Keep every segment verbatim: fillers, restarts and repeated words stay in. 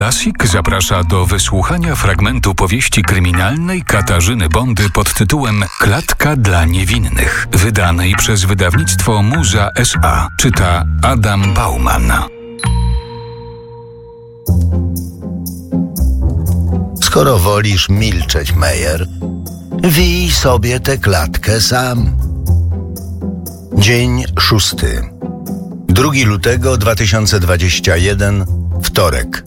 Classic zaprasza do wysłuchania fragmentu powieści kryminalnej Katarzyny Bondy pod tytułem Klatka dla niewinnych, wydanej przez wydawnictwo Muza S A. Czyta Adam Bauman. Skoro wolisz milczeć, Meyer, wij sobie tę klatkę sam. Dzień szósty. drugiego lutego dwa tysiące dwudziestego pierwszego, wtorek.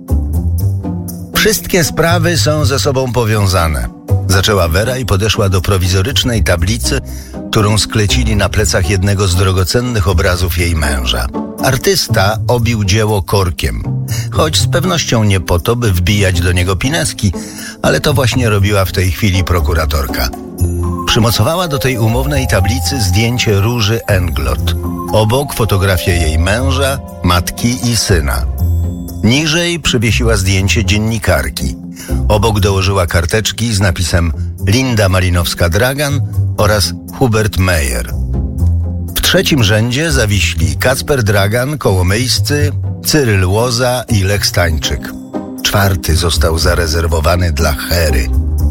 Wszystkie sprawy są ze sobą powiązane. Zaczęła Wera i podeszła do prowizorycznej tablicy, którą sklecili na plecach jednego z drogocennych obrazów jej męża. Artysta obił dzieło korkiem, choć z pewnością nie po to, by wbijać do niego pineski, ale to właśnie robiła w tej chwili prokuratorka. Przymocowała do tej umownej tablicy zdjęcie Róży Englot. Obok fotografię jej męża, matki i syna. Niżej przywiesiła zdjęcie dziennikarki. Obok dołożyła karteczki z napisem Linda Malinowska-Dragan oraz Hubert Meyer. W trzecim rzędzie zawiśli Kacper Dragan, Kołomyjscy, Cyryl Łoza i Lech Stańczyk. Czwarty został zarezerwowany dla Hery.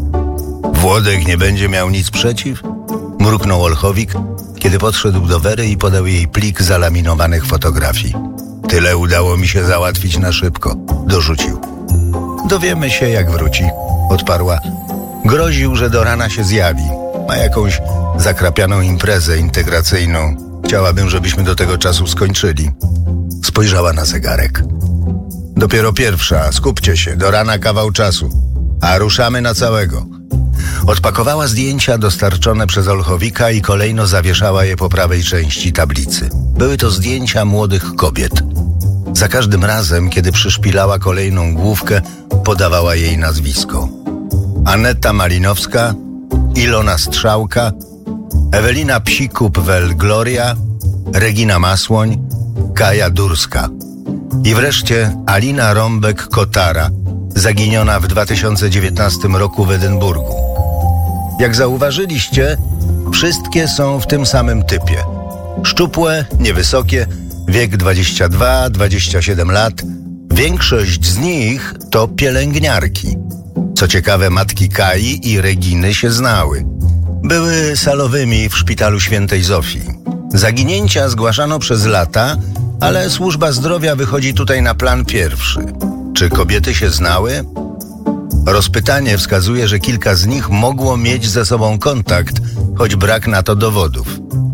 Włodek nie będzie miał nic przeciw? Mruknął Olchowik, kiedy podszedł do Wery i podał jej plik zalaminowanych fotografii. Tyle udało mi się załatwić na szybko, dorzucił. Dowiemy się, jak wróci, odparła. Groził, że do rana się zjawi. Ma jakąś zakrapianą imprezę integracyjną. Chciałabym, żebyśmy do tego czasu skończyli. Spojrzała na zegarek. Dopiero pierwsza, skupcie się, do rana kawał czasu. A ruszamy na całego. Odpakowała zdjęcia dostarczone przez Olchowika i kolejno zawieszała je po prawej części tablicy. Były to zdjęcia młodych kobiet. Za każdym razem, kiedy przyszpilała kolejną główkę, podawała jej nazwisko. Aneta Malinowska, Ilona Strzałka, Ewelina Psikup-Wel Gloria, Regina Masłoń, Kaja Durska i wreszcie Alina Rąbek-Kotara, zaginiona w dwa tysiące dziewiętnastym roku w Edynburgu. Jak zauważyliście, wszystkie są w tym samym typie. Szczupłe, niewysokie, wiek dwadzieścia dwa dwadzieścia siedem lat. Większość z nich to pielęgniarki. Co ciekawe, matki Kai i Reginy się znały. Były salowymi w szpitalu Świętej Zofii. Zaginięcia zgłaszano przez lata, ale służba zdrowia wychodzi tutaj na plan pierwszy. Czy kobiety się znały? Rozpytanie wskazuje, że kilka z nich mogło mieć ze sobą kontakt, choć brak na to dowodów.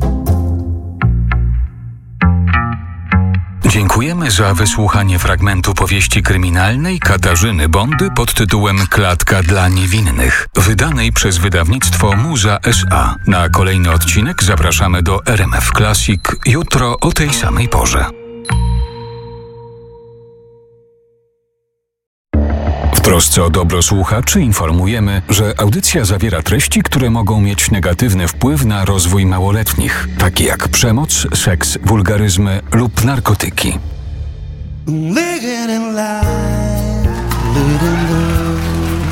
Dziękujemy za wysłuchanie fragmentu powieści kryminalnej Katarzyny Bondy pod tytułem Klatka dla niewinnych, wydanej przez wydawnictwo Muza S A. Na kolejny odcinek zapraszamy do R M F Classic jutro o tej samej porze. W trosce o dobro słuchaczy informujemy, że audycja zawiera treści, które mogą mieć negatywny wpływ na rozwój małoletnich, takie jak przemoc, seks, wulgaryzmy lub narkotyki. Living in life, living in